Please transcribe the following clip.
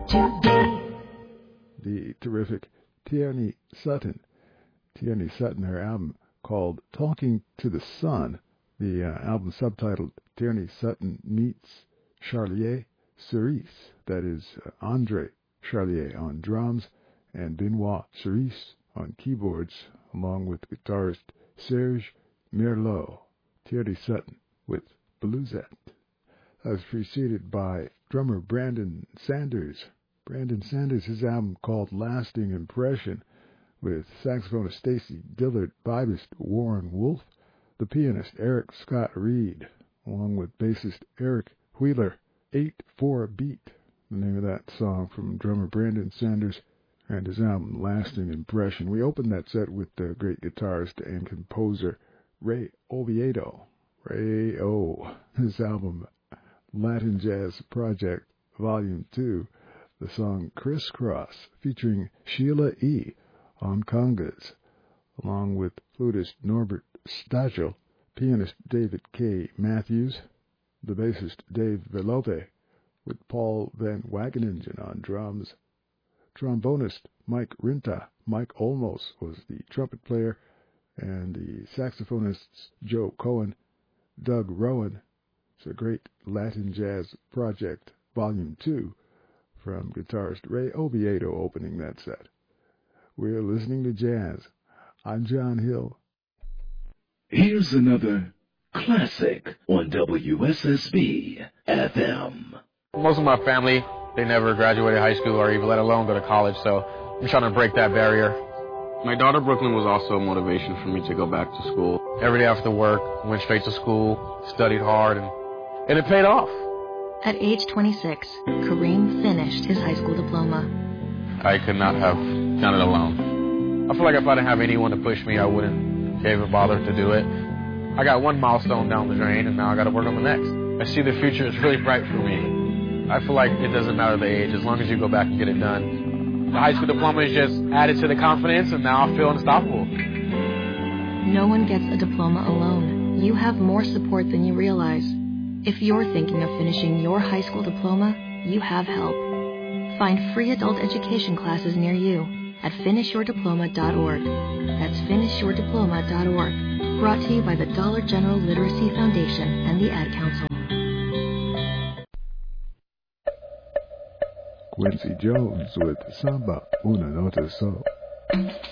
today. The terrific Tierney Sutton. Tierney Sutton, her album called Talking to the Sun. The album subtitled Tierney Sutton Meets Charlier Cerise. That is Andre Charlier on drums and Benoit Cerise on keyboards, along with guitarist Serge Merlot. Tierney Sutton with Bluesette. That was preceded by drummer Brandon Sanders. Brandon Sanders, his album called Lasting Impression, with saxophonist Stacy Dillard, vibist Warren Wolf, the pianist Eric Scott Reed, along with bassist Eric Wheeler. 8/4 Beat, the name of that song from drummer Brandon Sanders and his album Lasting Impression. We opened that set with the great guitarist and composer Ray Oviedo. Ray O. His album Latin Jazz Project Volume 2, the song Crisscross, featuring Sheila E. on congas, along with flutist Norbert Stachel, pianist David K. Matthews, the bassist Dave Velote, with Paul Van Wageningen on drums, trombonist Mike Rinta. Mike Olmos was the trumpet player, and the saxophonists Joe Cohen, Doug Rowan. It's a great Latin Jazz Project Volume 2 from guitarist Ray Oviedo opening that set. We're listening to jazz. I'm John Hill. Here's another classic on WSSB FM. Most of my family, they never graduated high school or even let alone go to college, so I'm trying to break that barrier. My daughter Brooklyn was also a motivation for me to go back to school. Every day after work, went straight to school, studied hard, and it paid off. At age 26, Kareem finished his high school diploma. I could not have done it alone. I feel like if I didn't have anyone to push me, I wouldn't even bother to do it. I got one milestone down the drain, and now I got to work on the next. I see the future is really bright for me. I feel like it doesn't matter the age, as long as you go back and get it done. The high school diploma is just added to the confidence, and now I feel unstoppable. No one gets a diploma alone. You have more support than you realize. If you're thinking of finishing your high school diploma, you have help. Find free adult education classes near you at finishyourdiploma.org. That's finishyourdiploma.org. Brought to you by the Dollar General Literacy Foundation and the Ad Council. Quincy Jones with Samba Una Nota Sol.